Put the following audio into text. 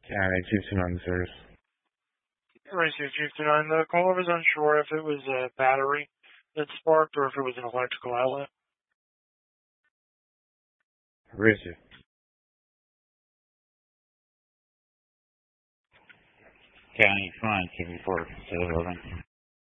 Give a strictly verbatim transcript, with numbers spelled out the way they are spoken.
County two two nine service. Racer two two nine, the caller was unsure if it was a battery that sparked or if it was an electrical outlet. Richard. County front, two four, to the building.